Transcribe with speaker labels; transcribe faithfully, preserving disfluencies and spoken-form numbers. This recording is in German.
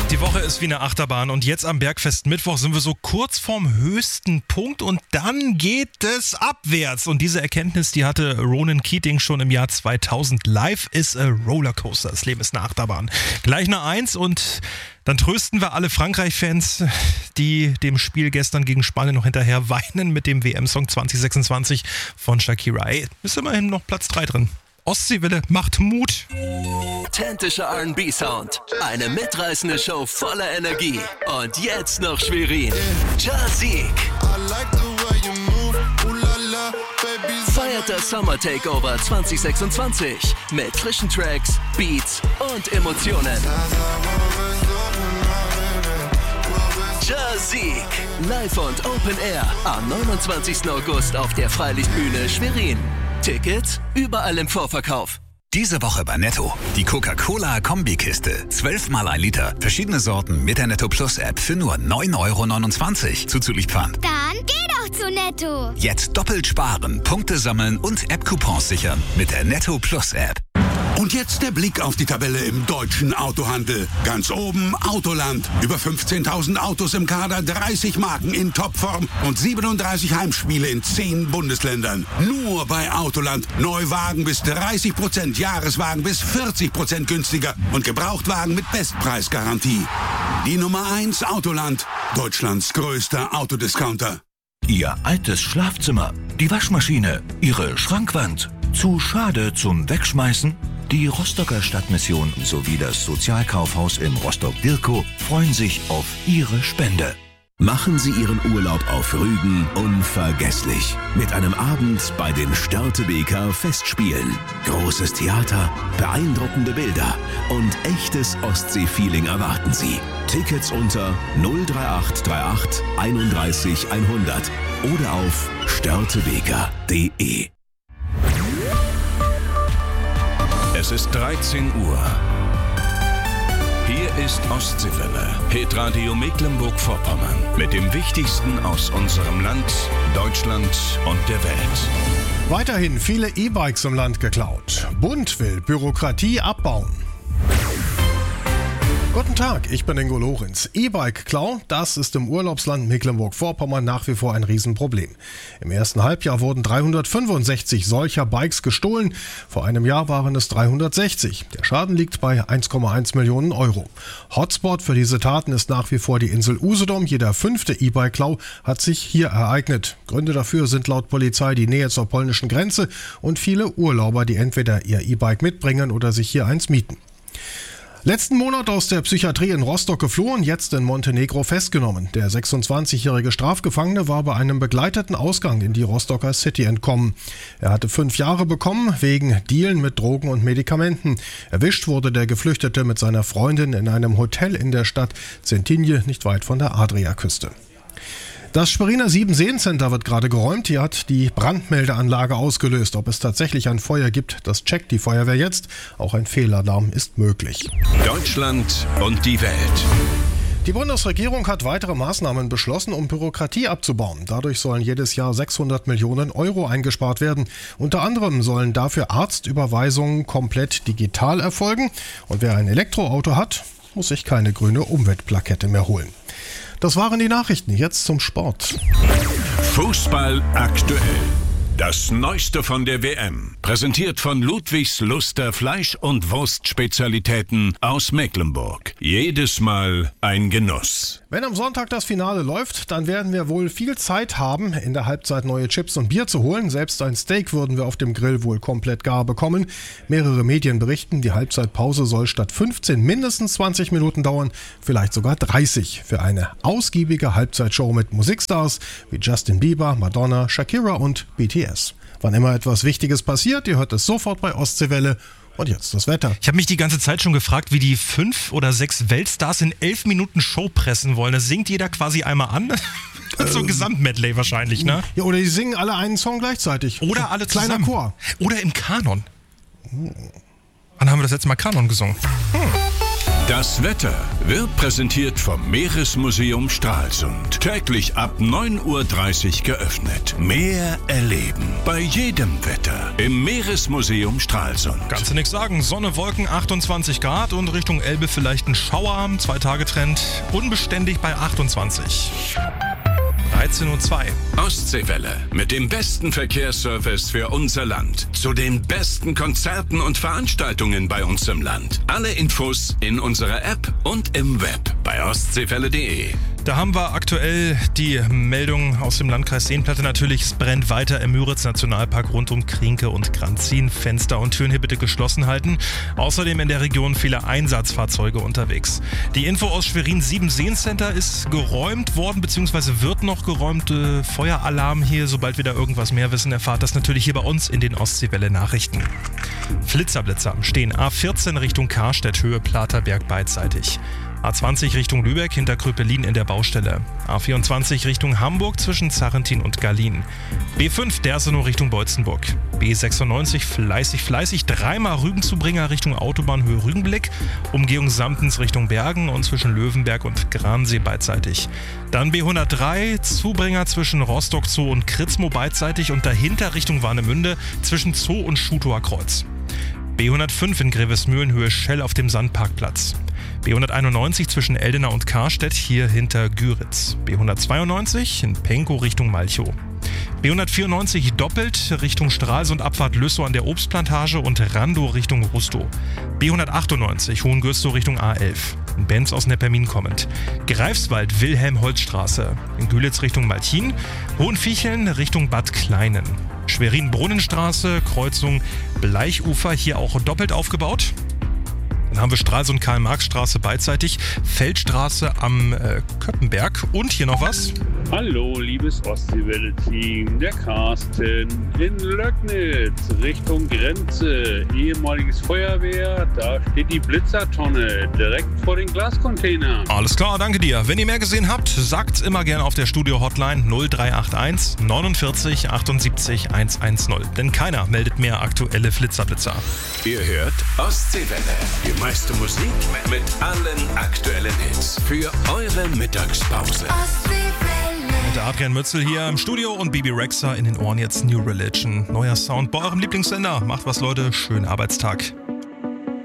Speaker 1: Die Woche ist wie eine Achterbahn und jetzt am Bergfest Mittwoch sind wir so kurz vorm höchsten Punkt und dann geht es abwärts. Und diese Erkenntnis, die hatte Ronan Keating schon im Jahr zweitausend. Life is a Rollercoaster. Das Leben ist eine Achterbahn. Gleich eine Eins und dann trösten wir alle Frankreich-Fans, die dem Spiel gestern gegen Spanien noch hinterher weinen mit dem W M-Song zwanzig sechsundzwanzig von Shakira. Ey, ist immerhin noch Platz drei drin. Ostseewelle macht Mut.
Speaker 2: Authentischer R and B-Sound. Eine mitreißende Show voller Energie. Und jetzt noch Schwerin. Jazik. Feiert das Summer Takeover zwanzig sechsundzwanzig. Mit frischen Tracks, Beats und Emotionen. Jazik. Live und Open Air am neunundzwanzigsten August auf der Freilichtbühne Schwerin. Tickets überall im Vorverkauf.
Speaker 3: Diese Woche bei Netto. Die Coca-Cola-Kombikiste. zwölf mal ein Liter. Verschiedene Sorten mit der Netto Plus App für nur neun Euro neunundzwanzig. Zuzüglich Pfand.
Speaker 4: Dann geh doch zu Netto.
Speaker 3: Jetzt doppelt sparen, Punkte sammeln und App-Coupons sichern mit der Netto Plus App.
Speaker 5: Und jetzt der Blick auf die Tabelle im deutschen Autohandel. Ganz oben Autoland. Über fünfzehntausend Autos im Kader, dreißig Marken in Topform und siebenunddreißig Heimspiele in zehn Bundesländern. Nur bei Autoland. Neuwagen bis dreißig Prozent, Jahreswagen bis vierzig Prozent günstiger und Gebrauchtwagen mit Bestpreisgarantie. Die Nummer eins Autoland. Deutschlands größter Autodiscounter.
Speaker 6: Ihr altes Schlafzimmer, die Waschmaschine, Ihre Schrankwand. Zu schade zum Wegschmeißen? Die Rostocker Stadtmission sowie das Sozialkaufhaus in Rostock-Dirkow freuen sich auf Ihre Spende.
Speaker 7: Machen Sie Ihren Urlaub auf Rügen unvergesslich. Mit einem Abend bei den Störtebeker Festspielen. Großes Theater, beeindruckende Bilder und echtes Ostsee-Feeling erwarten Sie. Tickets unter null drei acht drei acht einunddreißig hundert oder auf störtebeker punkt de.
Speaker 8: Es ist dreizehn Uhr. Hier ist Ostseewelle, Hitradio Mecklenburg-Vorpommern. Mit dem Wichtigsten aus unserem Land, Deutschland und der Welt.
Speaker 9: Weiterhin viele E-Bikes im Land geklaut. Bund will Bürokratie abbauen. Guten Tag, ich bin Ingo Lorenz. E-Bike-Klau, das ist im Urlaubsland Mecklenburg-Vorpommern nach wie vor ein Riesenproblem. Im ersten Halbjahr wurden dreihundertfünfundsechzig solcher Bikes gestohlen. Vor einem Jahr waren es dreihundertsechzig. Der Schaden liegt bei eins Komma eins Millionen Euro. Hotspot für diese Taten ist nach wie vor die Insel Usedom. Jeder fünfte E-Bike-Klau hat sich hier ereignet. Gründe dafür sind laut Polizei die Nähe zur polnischen Grenze und viele Urlauber, die entweder ihr E-Bike mitbringen oder sich hier eins mieten. Letzten Monat aus der Psychiatrie in Rostock geflohen, jetzt in Montenegro festgenommen. Der sechsundzwanzigjährige Strafgefangene war bei einem begleiteten Ausgang in die Rostocker City entkommen. Er hatte fünf Jahre bekommen wegen Dealen mit Drogen und Medikamenten. Erwischt wurde der Geflüchtete mit seiner Freundin in einem Hotel in der Stadt Cetinje, nicht weit von der Adriaküste. Das Schweriner Sieben-Seen-Center wird gerade geräumt. Hier hat die Brandmeldeanlage ausgelöst. Ob es tatsächlich ein Feuer gibt, das checkt die Feuerwehr jetzt. Auch ein Fehlalarm ist möglich.
Speaker 8: Deutschland und die Welt.
Speaker 9: Die Bundesregierung hat weitere Maßnahmen beschlossen, um Bürokratie abzubauen. Dadurch sollen jedes Jahr sechshundert Millionen Euro eingespart werden. Unter anderem sollen dafür Arztüberweisungen komplett digital erfolgen. Und wer ein Elektroauto hat, muss sich keine grüne Umweltplakette mehr holen. Das waren die Nachrichten. Jetzt zum Sport.
Speaker 8: Fußball aktuell. Das Neueste von der W M. Präsentiert von Ludwigs Luster Fleisch- und Wurstspezialitäten aus Mecklenburg. Jedes Mal ein Genuss.
Speaker 9: Wenn am Sonntag das Finale läuft, dann werden wir wohl viel Zeit haben, in der Halbzeit neue Chips und Bier zu holen. Selbst ein Steak würden wir auf dem Grill wohl komplett gar bekommen. Mehrere Medien berichten, die Halbzeitpause soll statt fünfzehn mindestens zwanzig Minuten dauern, vielleicht sogar dreißig. Für eine ausgiebige Halbzeitshow mit Musikstars wie Justin Bieber, Madonna, Shakira und B T S. Wann immer etwas Wichtiges passiert, ihr hört es sofort bei Ostseewelle. Und jetzt das Wetter.
Speaker 1: Ich habe mich die ganze Zeit schon gefragt, wie die fünf oder sechs Weltstars in elf Minuten Show pressen wollen. Das singt jeder quasi einmal an. So ein Gesamtmedley wahrscheinlich, ne?
Speaker 9: Ja, oder die singen alle einen Song gleichzeitig.
Speaker 1: Oder alle zusammen.
Speaker 9: Kleiner Chor.
Speaker 1: Oder im Kanon. Wann haben wir das letzte Mal Kanon gesungen? Hm.
Speaker 8: Das Wetter wird präsentiert vom Meeresmuseum Stralsund. Täglich ab neun Uhr dreißig geöffnet. Meer erleben. Bei jedem Wetter. Im Meeresmuseum Stralsund.
Speaker 1: Kannst du nichts sagen. Sonne, Wolken, achtundzwanzig Grad und Richtung Elbe vielleicht ein Schauer. Zwei-Tage-Trend. Unbeständig bei achtundzwanzig. dreizehn Uhr zwei.
Speaker 8: Ostseewelle mit dem besten Verkehrsservice für unser Land. Zu den besten Konzerten und Veranstaltungen bei uns im Land. Alle Infos in unserer App und im Web bei ostseewelle punkt de.
Speaker 1: Da haben wir aktuell die Meldung aus dem Landkreis Seenplatte natürlich. Es brennt weiter im Müritz-Nationalpark rund um Krienke und Granzin. Fenster und Türen hier bitte geschlossen halten. Außerdem in der Region viele Einsatzfahrzeuge unterwegs. Die Info aus Schwerin Siebenseen-Center ist geräumt worden, beziehungsweise wird noch geräumt. Äh, Feueralarm hier. Sobald wir da irgendwas mehr wissen, erfahrt das natürlich hier bei uns in den Ostseewelle-Nachrichten. Flitzerblitzer stehen A vierzehn Richtung Karstedt, Höhe Platerberg beidseitig. A zwanzig Richtung Lübeck hinter Kröpelin in der Baustelle. A vierundzwanzig Richtung Hamburg zwischen Zarrentin und Gallien. B fünf Dersenow Richtung Beutzenburg. B sechsundneunzig fleißig, fleißig. Dreimal Rügenzubringer Richtung Autobahnhöhe Rügenblick. Umgehung Samtens Richtung Bergen und zwischen Löwenberg und Gransee beidseitig. Dann B hundertdrei Zubringer zwischen Rostock Zoo und Kritzmo beidseitig und dahinter Richtung Warnemünde zwischen Zoo und Schutower Kreuz. B hundertfünf in Grevesmühlen Höhe Schell auf dem Sandparkplatz. B hunderteinundneunzig zwischen Eldena und Karstedt, hier hinter Güritz. B hundertzweiundneunzig in Penkow Richtung Malchow. B hundertvierundneunzig doppelt Richtung Stralsund, Abfahrt Lüssow an der Obstplantage und Randow Richtung Rustow. B hundertachtundneunzig Hohengürstow Richtung A elf. In Benz aus Neppermin kommend. Greifswald Wilhelm-Holzstraße. In Gülitz Richtung Malchin. Hohenviecheln Richtung Bad Kleinen. Schwerin-Brunnenstraße, Kreuzung Bleichufer, hier auch doppelt aufgebaut. Dann haben wir Stralsund Karl-Marx-Straße beidseitig, Feldstraße am äh, Köppenberg und hier noch was.
Speaker 10: Hallo, liebes Ostseewelle-Team, der Carsten in Löcknitz, Richtung Grenze, ehemaliges Feuerwehr, da steht die Blitzertonne direkt vor den Glascontainern.
Speaker 1: Alles klar, danke dir. Wenn ihr mehr gesehen habt, sagt's immer gerne auf der Studio-Hotline null drei acht eins neunundvierzig achtundsiebzig hundertzehn, denn keiner meldet mehr aktuelle Flitzerblitzer.
Speaker 8: Ihr hört Ostseewelle, die meiste Musik mit allen aktuellen Hits für eure Mittagspause.
Speaker 1: Mit Adrian Mützel hier im Studio und Bibi Rexha in den Ohren jetzt New Religion. Neuer Sound bei eurem Lieblingssender. Macht was, Leute. Schönen Arbeitstag.